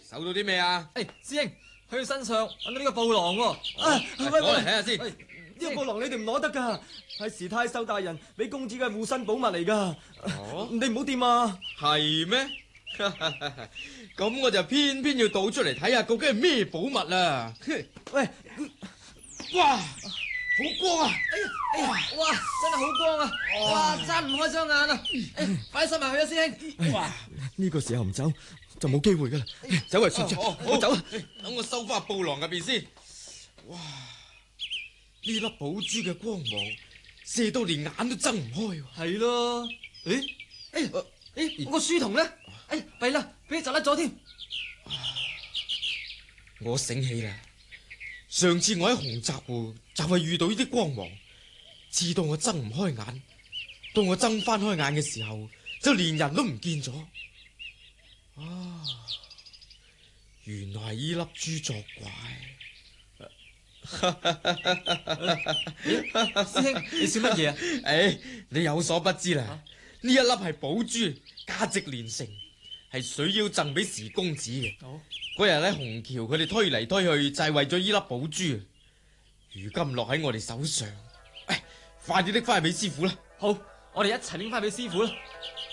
搜到啲咩啊？ 師兄，喺佢身上揾到呢個布囊喎。 攞嚟睇下先。 呢個布囊你哋唔攞得噶，係時太守大人俾公子嘅護身寶物嚟噶。你唔好掂啊！ 係咩？咁我就偏偏要倒出嚟睇下，究竟係咩寶物啦！ 喂， 哇，好光啊！ 哇，真係好光啊！哇，睜唔開雙眼啊！快啲收埋佢啊，師兄！ 哇， 呢個時候唔走就冇機會噶啦。走啊，算住，我走啊！ 等我收翻布囊入邊先。哇，呢粒寶珠嘅光芒射到連眼都睜唔開。 係咯，我個書童咧，弊啦，俾你摘甩咗添。 我醒起啦，上次我喺紅澤湖就係遇到呢啲光芒，至到我睜唔開眼，到我睜翻開眼嘅時候，就連人都唔見咗。啊，原來係呢粒珠作怪。 師兄，你笑乜嘢啊？ 你有所不知啦，呢一粒係寶珠，價值連城，係水妖贈俾時公子嘅。嗰日喺虹橋，佢哋推嚟推去就係為咗呢粒寶珠。如今落喺我哋手上，快啲拎翻去俾師傅啦！ 好，我哋一齊拎翻俾師傅啦！